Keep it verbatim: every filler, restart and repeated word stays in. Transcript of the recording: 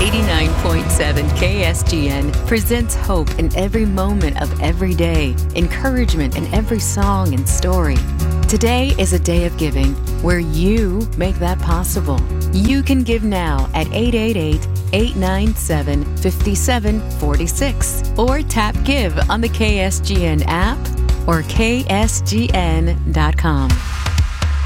eighty-nine point seven K S G N presents hope in every moment of every day, encouragement in every song and story. Today is a day of giving where you make that possible. You can give now at eight eight eight, eight nine seven, five seven four six or tap Give on the K S G N app or K S G N dot com.